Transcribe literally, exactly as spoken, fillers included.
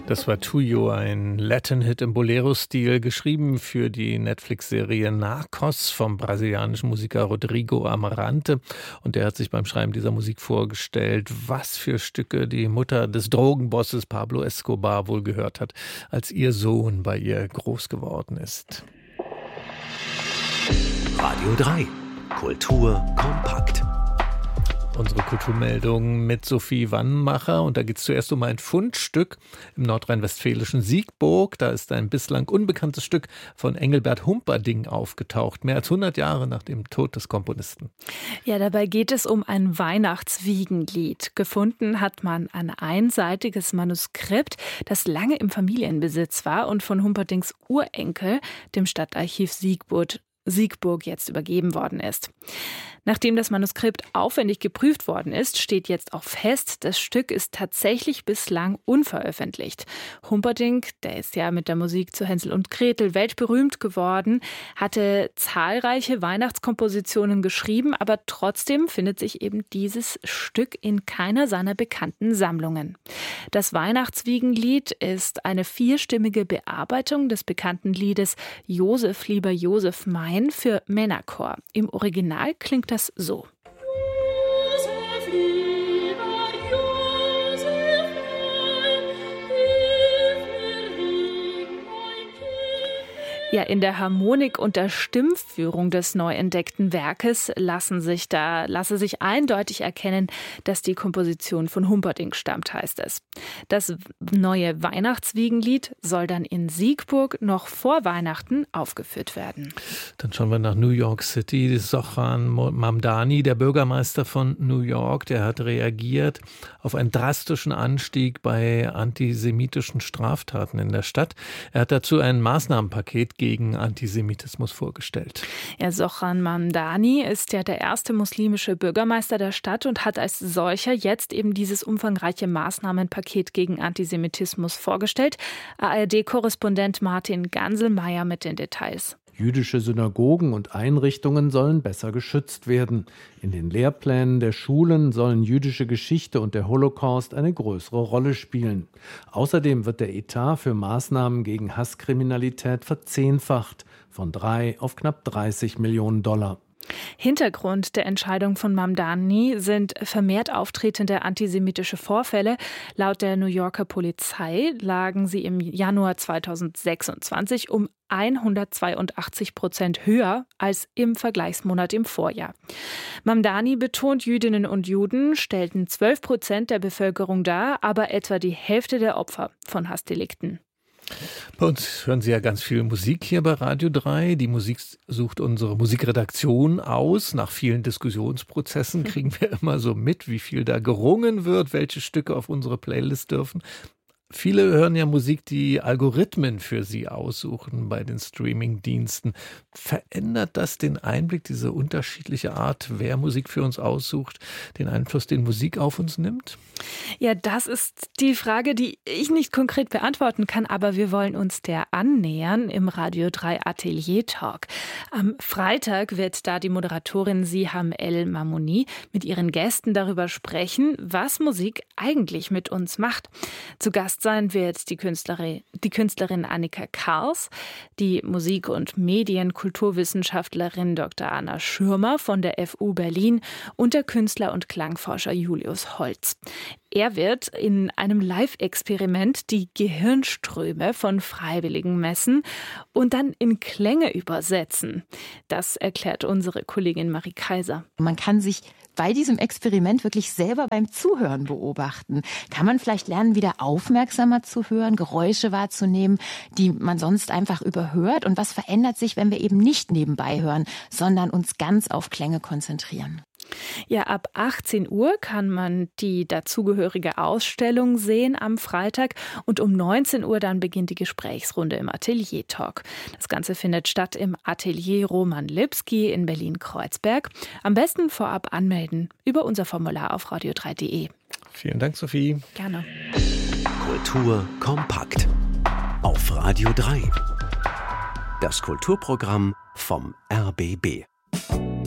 Das war Tuyo, ein Latin-Hit im Bolero-Stil, geschrieben für die Netflix-Serie Narcos vom brasilianischen Musiker Rodrigo Amarante. Und der hat sich beim Schreiben dieser Musik vorgestellt, was für Stücke die Mutter des Drogenbosses Pablo Escobar wohl gehört hat, als ihr Sohn bei ihr groß geworden ist. Radio drei. Kultur kompakt. Unsere Kulturmeldung mit Sophie Wannmacher. Und da geht es zuerst um ein Fundstück im nordrhein-westfälischen Siegburg. Da ist ein bislang unbekanntes Stück von Engelbert Humperdinck aufgetaucht, mehr als hundert Jahre nach dem Tod des Komponisten. Ja, dabei geht es um ein Weihnachtswiegenlied. Gefunden hat man ein einseitiges Manuskript, das lange im Familienbesitz war und von Humperdincks Urenkel, dem Stadtarchiv Siegburg, Siegburg jetzt übergeben worden ist. Nachdem das Manuskript aufwendig geprüft worden ist, steht jetzt auch fest, das Stück ist tatsächlich bislang unveröffentlicht. Humperdinck, der ist ja mit der Musik zu Hänsel und Gretel weltberühmt geworden, hatte zahlreiche Weihnachtskompositionen geschrieben, aber trotzdem findet sich eben dieses Stück in keiner seiner bekannten Sammlungen. Das Weihnachtswiegenlied ist eine vierstimmige Bearbeitung des bekannten Liedes Josef, lieber Josef mein für Männerchor. Im Original klingt das so. Ja, in der Harmonik und der Stimmführung des neu entdeckten Werkes lassen sich da, lasse sich eindeutig erkennen, dass die Komposition von Humperdinck stammt, heißt es. Das neue Weihnachtswiegenlied soll dann in Siegburg noch vor Weihnachten aufgeführt werden. Dann schauen wir nach New York City. Zohran Mamdani, der Bürgermeister von New York, der hat reagiert auf einen drastischen Anstieg bei antisemitischen Straftaten in der Stadt. Er hat dazu ein Maßnahmenpaket gegen Antisemitismus vorgestellt. Ja, Zohran Mamdani ist ja der erste muslimische Bürgermeister der Stadt und hat als solcher jetzt eben dieses umfangreiche Maßnahmenpaket gegen Antisemitismus vorgestellt. A R D-Korrespondent Martin Ganselmeier mit den Details. Jüdische Synagogen und Einrichtungen sollen besser geschützt werden. In den Lehrplänen der Schulen sollen jüdische Geschichte und der Holocaust eine größere Rolle spielen. Außerdem wird der Etat für Maßnahmen gegen Hasskriminalität verzehnfacht, von drei auf knapp dreißig Millionen Dollar. Hintergrund der Entscheidung von Mamdani sind vermehrt auftretende antisemitische Vorfälle. Laut der New Yorker Polizei lagen sie im Januar zweitausendsechsundzwanzig um hundertzweiundachtzig Prozent höher als im Vergleichsmonat im Vorjahr. Mamdani betont, Jüdinnen und Juden stellten zwölf Prozent der Bevölkerung dar, aber etwa die Hälfte der Opfer von Hassdelikten. Bei uns hören Sie ja ganz viel Musik hier bei Radio drei. Die Musik sucht unsere Musikredaktion aus. Nach vielen Diskussionsprozessen kriegen wir immer so mit, wie viel da gerungen wird, welche Stücke auf unsere Playlist dürfen. Viele hören ja Musik, die Algorithmen für sie aussuchen bei den Streaming-Diensten. Verändert das den Einblick, diese unterschiedliche Art, wer Musik für uns aussucht, den Einfluss, den Musik auf uns nimmt? Ja, das ist die Frage, die ich nicht konkret beantworten kann, aber wir wollen uns der annähern im Radio drei Atelier Talk. Am Freitag wird da die Moderatorin Siham El Mamouni mit ihren Gästen darüber sprechen, was Musik eigentlich mit uns macht. Zu Gast sein wird die Künstlerin, die Künstlerin Annika Kars, die Musik- und Medienkulturwissenschaftlerin Doktor Anna Schürmer von der F U Berlin und der Künstler und Klangforscher Julius Holz. Er wird in einem Live-Experiment die Gehirnströme von Freiwilligen messen und dann in Klänge übersetzen. Das erklärt unsere Kollegin Marie Kaiser. Man kann sich bei diesem Experiment wirklich selber beim Zuhören beobachten. Kann man vielleicht lernen, wieder aufmerksamer zu hören, Geräusche wahrzunehmen, die man sonst einfach überhört? Und was verändert sich, wenn wir eben nicht nebenbei hören, sondern uns ganz auf Klänge konzentrieren? Ja, ab achtzehn Uhr kann man die dazugehörige Ausstellung sehen am Freitag und um neunzehn Uhr dann beginnt die Gesprächsrunde im Atelier Talk. Das Ganze findet statt im Atelier Roman Lipski in Berlin-Kreuzberg. Am besten vorab anmelden über unser Formular auf radio drei punkt de. Vielen Dank, Sophie. Gerne. Kultur kompakt auf Radio drei. Das Kulturprogramm vom R B B.